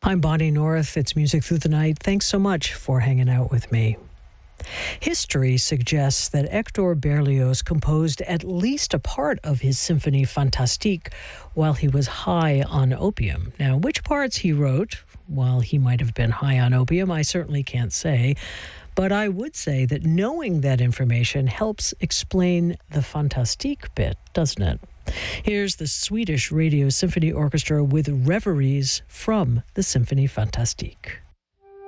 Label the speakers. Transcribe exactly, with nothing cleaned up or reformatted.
Speaker 1: I'm Bonnie North. It's Music Through the Night. Thanks so much for hanging out with me. History suggests that Hector Berlioz composed at least a part of his Symphonie Fantastique while he was high on opium. Now, which parts he wrote while he might have been high on opium, I certainly can't say. But I would say that knowing that information helps explain the Fantastique bit, doesn't it? Here's the Swedish Radio Symphony Orchestra with Reveries from the Symphonie Fantastique.